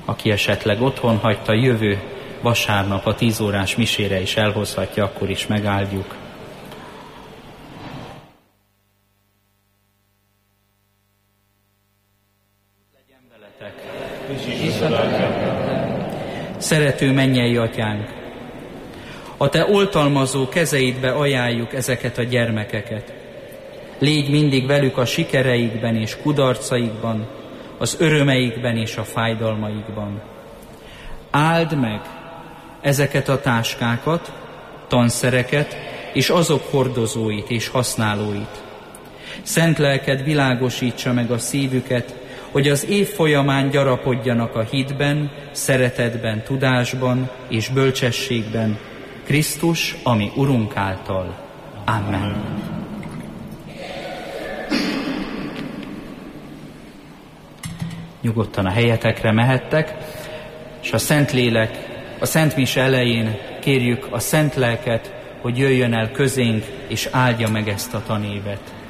Aki esetleg otthon hagyta, jövő vasárnap a 10 órás misére is elhozhatja, akkor is megáldjuk. Szerető mennyei Atyánk, a Te oltalmazó kezeidbe ajánljuk ezeket a gyermekeket. Légy mindig velük a sikereikben és kudarcaikban, az örömeikben és a fájdalmaikban. Áld meg ezeket a táskákat, tanszereket és azok hordozóit és használóit. Szent lelked világosítsa meg a szívüket, hogy az év folyamán gyarapodjanak a hitben, szeretetben, tudásban és bölcsességben, Krisztus, ami Urunk által. Amen. Nyugodtan a helyetekre mehettek, és a Szentlélek, a Szent Mise elején kérjük a Szent Lelket, hogy jöjjön el közénk, és áldja meg ezt a tanévet.